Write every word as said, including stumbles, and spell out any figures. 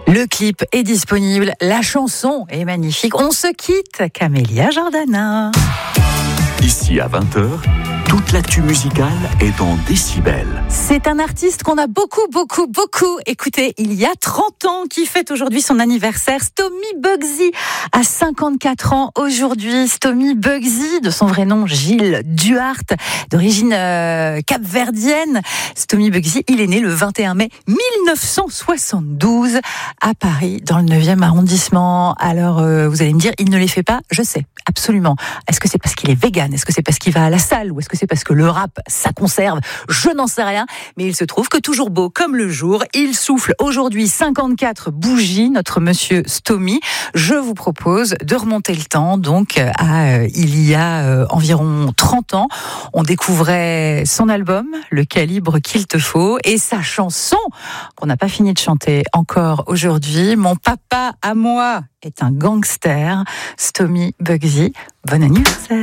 Le clip est disponible, la chanson est magnifique. On se quitte, Camélia Jordana. Ici à vingt heures, toute l'actu musicale est dans Décibel. C'est un artiste qu'on a beaucoup, beaucoup, beaucoup écouté il y a trente ans, qui fête aujourd'hui son anniversaire. Stomy Bugsy a cinquante-quatre ans aujourd'hui. Stomy Bugsy, de son vrai nom Gilles Duhart, d'origine euh, capverdienne. Stomy Bugsy, il est né le vingt et un mai mille neuf cent soixante-douze à Paris, dans le neuvième arrondissement. Alors, euh, vous allez me dire, il ne les fait pas? Je sais, absolument. Est-ce que c'est parce qu'il est vegan? Est-ce que c'est parce qu'il va à la salle? Ou est-ce que c'est parce que le rap, ça conserve? Je n'en sais rien. Mais il se trouve que toujours beau comme le jour, il souffle aujourd'hui cinquante-quatre bougies, notre monsieur Stomy. Je vous propose de remonter le temps, donc à euh, il y a euh, environ trente ans. On découvrait son album, Le calibre qu'il te faut, et sa chanson qu'on n'a pas fini de chanter encore aujourd'hui, Mon papa à moi est un gangster. Stomy Bugsy, bon anniversaire.